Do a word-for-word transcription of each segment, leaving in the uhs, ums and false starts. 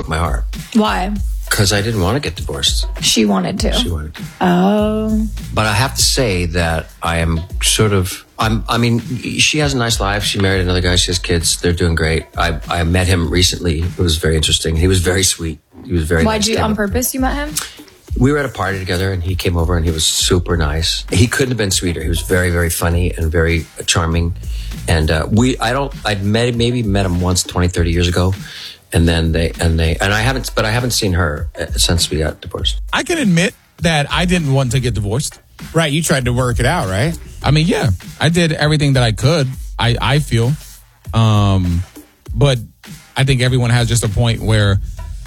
broke my heart. Why? Because I didn't want to get divorced. She wanted to. She wanted to. Oh. But I have to say that I am sort of, I'm, I mean, she has a nice life. She married another guy. She has kids. They're doing great. I, I met him recently. It was very interesting. He was very sweet. He was very Why'd nice you, to on him. purpose, you met him? We were at a party together and he came over and he was super nice. He couldn't have been sweeter. He was very, very funny and very charming. And uh, we, I don't, I'd met, maybe met him once twenty, thirty years ago. And then they, and they, and I haven't, but I haven't seen her since we got divorced. I can admit that I didn't want to get divorced. Right, you tried to work it out, right? I mean, yeah, I did everything that I could, I, I feel. Um, but I think everyone has just a point where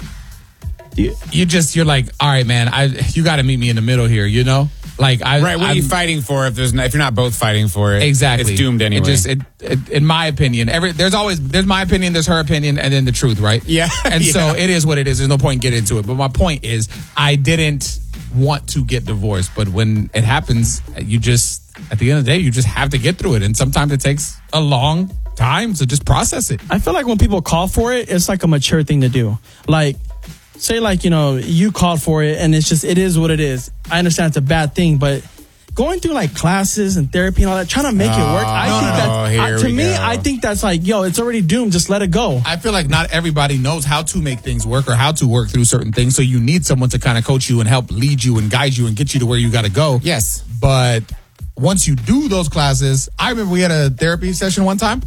you, you just, you're like, all right, man, I you got to meet me in the middle here, you know? Like I, right, what I'm, are you fighting for if there's if you're not both fighting for it? Exactly, it's doomed anyway. It just, it, it, in my opinion, every there's always there's my opinion, there's her opinion, and then the truth, right? Yeah, and yeah. so it is what it is. There's no point in getting into it. But my point is, I didn't want to get divorced, but when it happens, you just at the end of the day, you just have to get through it, and sometimes it takes a long time to just process it. I feel like when people call for it, it's like a mature thing to do. Like, say, like you know, you called for it, and it's just it is what it is. I understand it's a bad thing, but going through like classes and therapy and all that, trying to make oh, it work, I no, think no, that here uh, to we me, go. I think that's like, yo, it's already doomed. Just let it go. I feel like not everybody knows how to make things work or how to work through certain things. So you need someone to kind of coach you and help lead you and guide you and get you to where you got to go. Yes. But once you do those classes, I remember we had a therapy session one time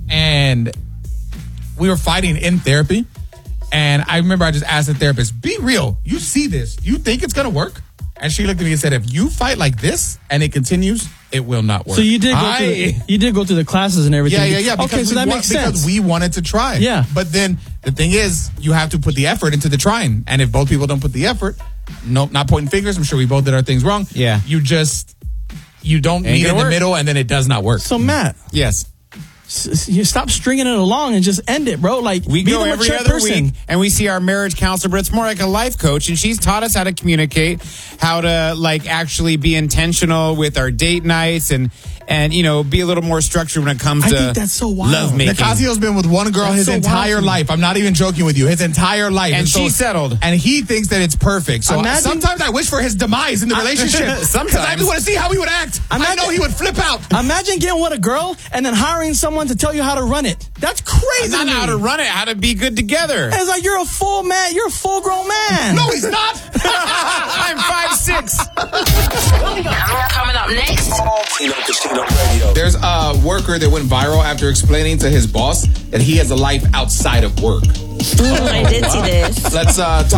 and we were fighting in therapy. And I remember I just asked the therapist, be real. You see this. You think it's going to work? And she looked at me and said, if you fight like this and it continues, it will not work. So you did go I, through the, you did go through the classes and everything. Yeah, yeah, yeah. Okay, so that wa- makes sense. Because we wanted to try. Yeah. But then the thing is, you have to put the effort into the trying. And if both people don't put the effort, nope, not pointing fingers. I'm sure we both did our things wrong. Yeah. You just, you don't Ain't meet in gonna the work. middle and then it does not work. So Matt, Yes. s- you stop stringing it along and just end it, bro. Like We be go the every mature other person. week and we see our marriage counselor, but it's more like a life coach. And she's taught us how to communicate, how to like actually be intentional with our date nights and, and you know, be a little more structured when it comes I to think that's so wild. love making. Nicasio's been with one girl That's his so wild entire to me. life. I'm not even joking with you. His entire life. And so- she settled. And he thinks that it's perfect. So Imagine- sometimes I wish for his demise in the relationship. Sometimes. Because I do want to see how he would act. I Imagine- know he would flip out. Imagine getting with a girl and then hiring someone to tell you how to run it. That's crazy. Not to me. how to run it, how to be good together. It's like you're a full man. You're a full grown man. No, he's not. I'm five six. Coming up next. Tino Casino Radio. There's a worker that went viral after explaining to his boss that he has a life outside of work. Mm, I did see this. Let's uh, talk